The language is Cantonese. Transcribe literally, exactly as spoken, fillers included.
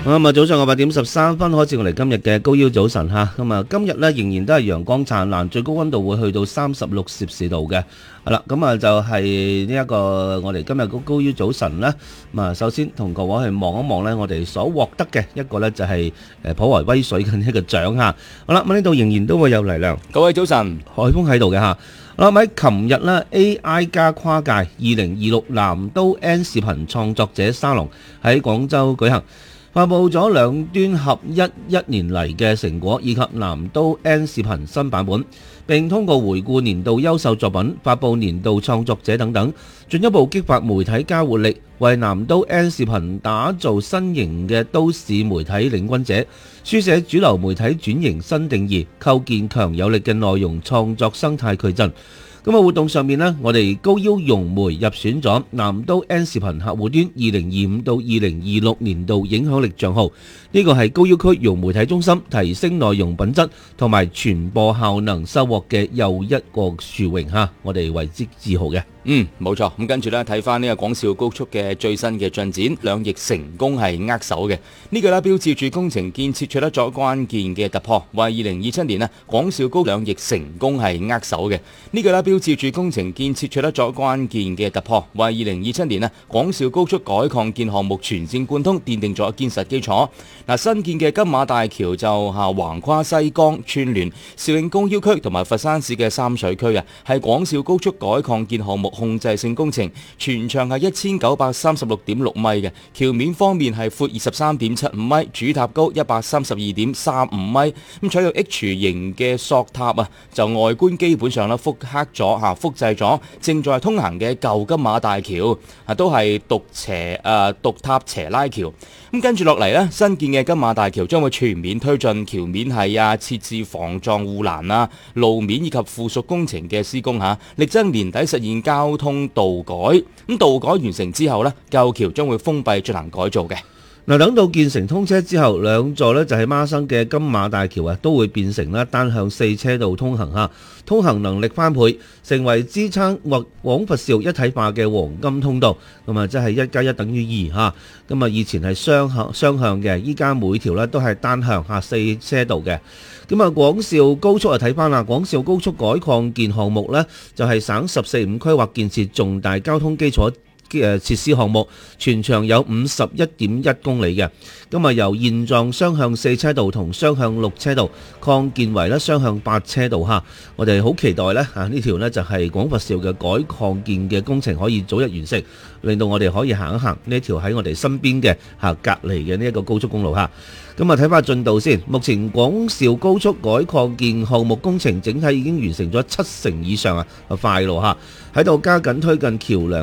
咁啊，早上嘅八點十三分開始，我哋今日嘅高腰早晨嚇。咁啊，今日咧仍然都係陽光燦爛，最高溫度會去到三十六攝氏度嘅。係啦，咁啊就係呢一個我哋今日嘅高腰早晨啦。咁啊，首先同各位去望一望咧，我哋所獲得嘅一個咧就係誒頗為威水嘅一個獎嚇。好啦，咁呢度仍然都會有嚟量。 各位早晨， 海風喺度嘅嚇。好啦，喺琴日咧 A I 加跨界二零二六南都 N 視頻創作者沙龍喺廣州舉行。發佈咗兩端合一一年嚟嘅成果，以及南都 N 視頻新版本，並通過回顧年度優秀作品、發佈年度創作者等等，進一步激發媒體交活力，為南都 N 視頻打造新型嘅都市媒體領軍者，書寫主流媒體轉型新定義，構建強有力嘅內容創作生態矩陣。咁啊，活動上面呢，我哋高腰融媒入選咗南都 N 視頻客戶端二零二五到二零二六年度影響力帳號，呢個係高腰區融媒體中心提升內容品質同埋傳播效能收穫嘅又一個殊榮嚇，我哋為之自豪嘅。 嗯，冇錯。咁跟住呢，睇翻呢個廣肇高速嘅最新嘅進展，兩翼成功係握手嘅。呢個呢，標誌住工程建設取得咗關鍵嘅突破，為二零二七年呢，廣肇高兩翼成功係握手嘅。呢個呢，標誌住工程建設取得咗關鍵嘅突破，為二零二七年呢，廣肇高速改擴建項目全線貫通奠定咗堅實基礎。嗱，新建嘅金馬大橋就嚇橫跨西江，串聯肇慶高腰區同埋佛山市嘅三水區啊，係廣肇高速改擴建項目控制性工程，全長係一千九百三十六點六米嘅，橋面方面係闊二十三點七五米，主塔高一百三十二點三五米，咁採用 H 型嘅索塔啊，就外觀基本上咧複刻咗嚇，複製咗正在通行嘅舊金馬大橋啊，都係獨斜誒獨塔斜拉橋。咁跟住落嚟呢，新建嘅金馬大橋將會全面推進橋面係啊設置防撞護欄啊、路面以及附屬工程嘅施工嚇，力爭年底實現交通道改。咁道改完成之後呢，舊橋將會封閉進行改造嘅。 嗱，等到建成通車之後，兩座呢就係孖生嘅金馬大橋啊，都會變成咧單向四車道通行嚇，通行能力翻倍，成為支撐或廣佛肇一體化嘅黃金通道。咁啊，即係一加一等於二嚇。咁啊，以前係雙向雙向嘅，依家每條咧都係單向嚇四車道嘅。咁啊，廣肇高速啊睇翻啦，廣肇高速改擴建項目呢，就係省十四五規劃建設重大交通基礎誒設施項目，全長有五十一點一公里嘅，咁啊由現狀雙向四車道同雙向六車道擴建為咧雙向八車道嚇。我哋好期待咧嚇呢條呢就係廣佛肇嘅改擴建嘅工程可以早日完成，令到我哋可以行一行呢條喺我哋身邊嘅嚇隔離嘅呢一個高速公路嚇。咁啊睇翻進度先，目前廣肇高速改擴建項目工程整體已經完成咗七成以上啊，快咯嚇，喺度加緊推進橋梁